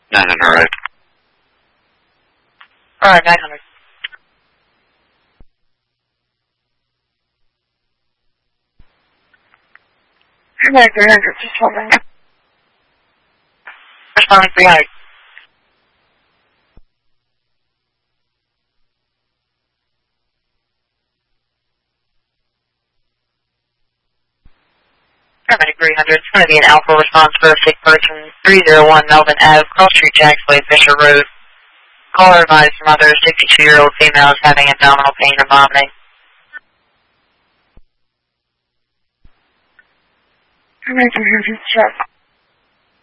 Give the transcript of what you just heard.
900, right? Alright, 900. American 300, just hold on. Responding 300. Paramedic 300, it's going to be an alpha response for a sick person, 301 Melvin Ave, Cross Street, Jacksway, Fisher Road. Caller advised mother, 62-year-old female, is having abdominal pain and vomiting. American 300, check.